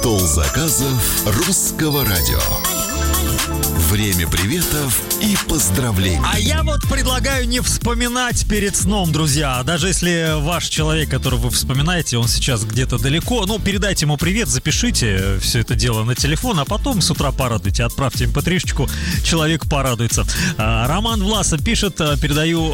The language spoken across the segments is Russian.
Стол заказов Русского радио. Время приветов и поздравлений. А я вот предлагаю не вспоминать перед сном, друзья. Даже если ваш человек, которого вы вспоминаете, он сейчас где-то далеко, передайте ему привет, запишите все это дело на телефон, а потом с утра порадуйте, отправьте mp3-шечку, человек порадуется. Роман Власов пишет, передаю...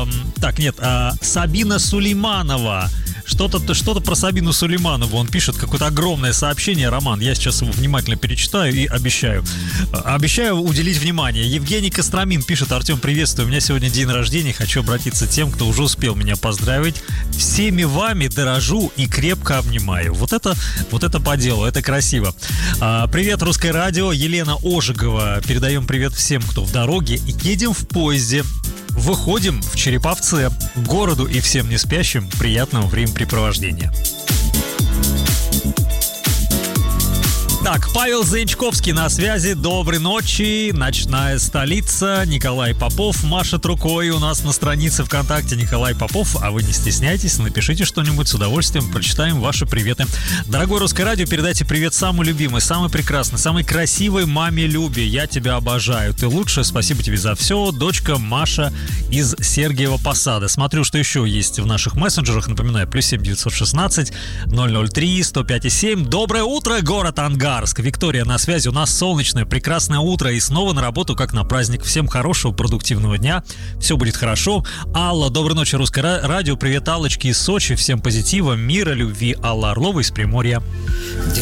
Сабина Сулейманова. Что-то про Сабину Сулейманову он пишет, какое-то огромное сообщение. Роман, я сейчас его внимательно перечитаю и обещаю уделить внимание. Евгений Костромин пишет: Артем, приветствую, у меня сегодня день рождения, хочу обратиться к тем, кто уже успел меня поздравить. Всеми вами дорожу и крепко обнимаю. Вот это по делу, это красиво. Привет, Русское радио, Елена Ожегова. Передаем привет всем, кто в дороге. Едем в поезде. Выходим в Череповце, городу и всем не спящим приятного времяпрепровождения. Так, Павел Заячковский на связи. Доброй ночи, ночная столица. Николай Попов машет рукой у нас на странице ВКонтакте. Николай Попов, а вы не стесняйтесь, напишите что-нибудь, с удовольствием прочитаем ваши приветы. Дорогой Русское радио, передайте привет самой любимой, самой прекрасной, самой красивой маме Любе. Я тебя обожаю, ты лучшая, спасибо тебе за все. Дочка Маша из Сергиева Посада. Смотрю, что еще есть в наших мессенджерах. Напоминаю, +7 916 003 105 7. Доброе утро, город Ангар. Виктория на связи, у нас солнечное, прекрасное утро и снова на работу, как на праздник. Всем хорошего, продуктивного дня, все будет хорошо. Алла, доброй ночи, Русское радио, привет Аллочке из Сочи, всем позитива, мира, любви. Алла Орлова из Приморья.